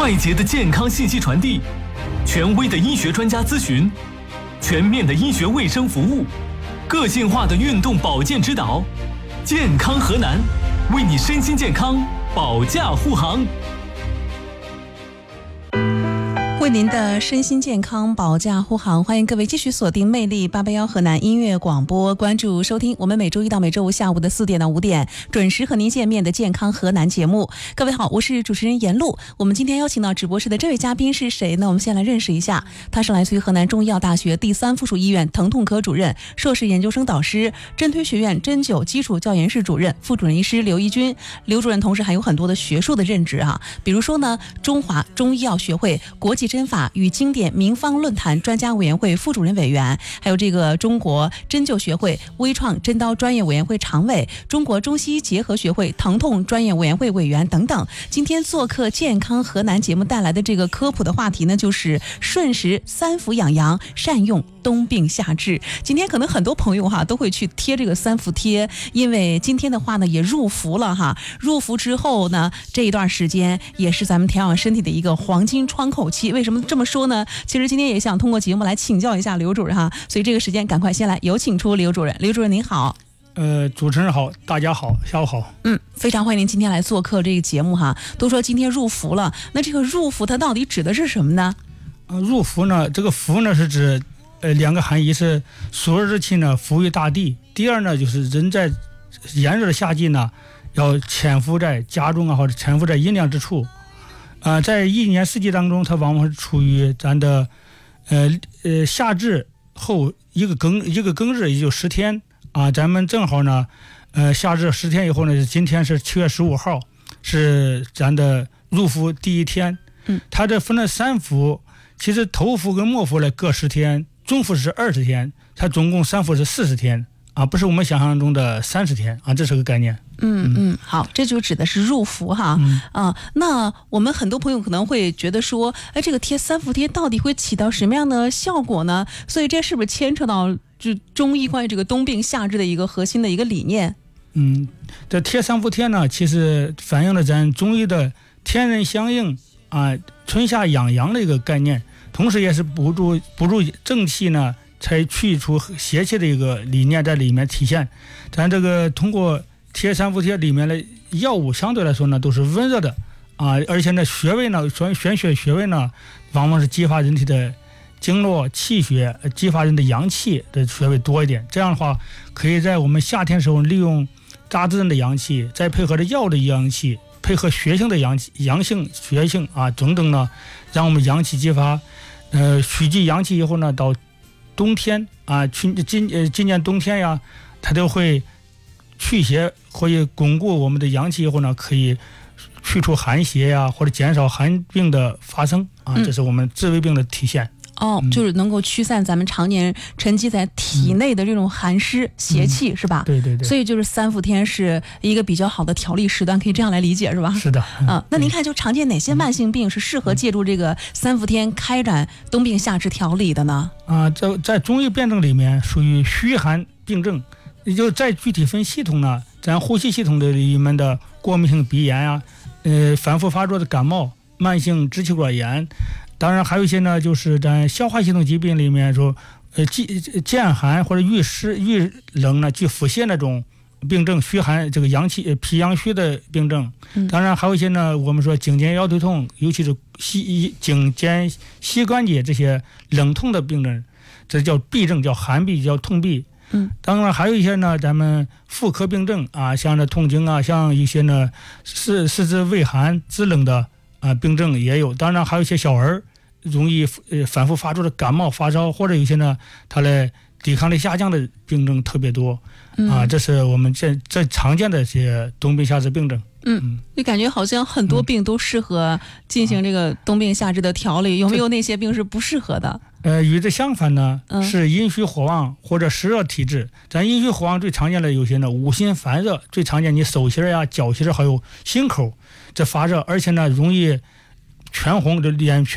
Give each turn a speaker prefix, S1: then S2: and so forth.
S1: 快捷的健康信息传递，权威的医学专家咨询，全面的医学卫生服务，个性化的运动保健指导，健康河南，为你身心健康保驾护航。
S2: 为您的身心健康保驾护航，欢迎各位继续锁定魅力881河南音乐广播，关注收听我们每周一到每周五下午的4点到5点准时和您见面的健康河南节目。各位好，我是主持人严露。我们今天邀请到直播室的这位嘉宾是谁呢？我们先来认识一下，他是来自于河南中医药大学第3附属医院疼痛科主任、硕士研究生导师，针推学院针灸基础教研室主任、副主任医师刘一军。刘主任同时还有很多的学术的任职啊，比如说呢，中华中医药学会国际针法与经典名方论坛专家委员会副主任委员，还有这个中国针灸学会微创针刀专业委员会常委，中国中西医结合学会疼痛专业委员会委员等等。今天做客健康河南节目带来的这个科普的话题呢，就是顺时3伏养阳，善用冬病夏治。今天可能很多朋友都会去贴这个3伏贴，因为今天的话呢也入伏了哈。入伏之后呢，这一段时间也是咱们调养身体的一个黄金窗口期。为什么这么说呢？其实今天也想通过节目来请教一下刘主任哈，所以这个时间赶快先来有请出刘主任。刘主任您好。
S3: 主持人好，大家好，下午好。
S2: 非常欢迎您今天来做客这个节目哈。都说今天入伏了，那这个入伏它到底指的是什么呢？
S3: 入伏呢，这个伏呢是指两个含义，是暑热之气呢伏于大地。第二呢，就是人在炎热的夏季呢，要潜伏在家中或者潜伏在阴凉之处。在一年四季当中，它往往是处于咱的夏至后一个庚日，也就10天啊。咱们正好呢，夏至10天以后呢，今天是7月15号，是咱的入伏第1天。它这分了3伏，其实头伏跟末伏呢各10天，中伏是20天，它总共3伏是40天啊，不是我们想象中的30天啊，这是个概念。
S2: 好，这就指的是入伏哈。那我们很多朋友可能会觉得说，这个贴3伏贴到底会起到什么样的效果呢？所以这是不是牵扯到就中医关于这个冬病夏治的一个核心的一个理念？
S3: 这贴3伏贴呢，其实反映了咱中医的天人相应啊，春夏养阳的一个概念，同时也是补助正气呢，才去除邪气的一个理念在里面体现。咱这个通过贴3伏贴里面的药物相对来说呢都是温热的啊，而且呢穴位呢玄学穴位呢往往是激发人体的经络气血，激发人的阳气的穴位多一点。这样的话，可以在我们夏天时候利用大自然的阳气，再配合着药的阳气，配合血性的阳性血性啊等等呢，让我们阳气激发。蓄积阳气以后呢，到冬天啊，今年冬天呀，它都会去邪或者巩固我们的阳气以后呢，可以去除寒邪呀，或者减少寒病的发生啊，这是我们治胃病的体现。
S2: 就是能够驱散咱们常年沉积在体内的这种寒湿邪气，是吧？
S3: 对。
S2: 所以就是3伏天是一个比较好的调理时段，可以这样来理解，是吧？
S3: 是的。
S2: 那您看，就常见哪些慢性病是适合借助这个3伏天开展冬病夏治调理的呢？
S3: 在中医辨证里面属于虚寒病症，也就再具体分系统呢，咱呼吸系统的里面的过敏性鼻炎啊，反复发作的感冒、慢性支气管炎。当然还有一些呢，就是咱消化系统疾病里面说，见寒或者遇湿遇冷呢，具腹泻那种病症，虚寒这个阳气脾阳虚的病症。当然还有一些呢，我们说颈肩腰腿痛，尤其是颈肩膝关节这些冷痛的病症，这叫痹症，叫寒痹，叫痛痹。当然还有一些呢，咱们妇科病症啊，像这痛经啊，像一些呢四肢畏寒肢冷的病症也有。当然还有一些小儿容易反复发作的感冒发烧，或者有些呢他的抵抗力下降的病症特别多这是我们这常见的这些冬病夏治病症。
S2: 就感觉好像很多病都适合进行这个冬病夏治的调理，有没有那些病是不适合的？
S3: 与之相反呢，是阴虚火旺或者湿热体质。咱阴虚火旺最常见的有些呢，五心烦热，最常见你手心啊、脚心还有心口这发热，而且呢容易全红，这脸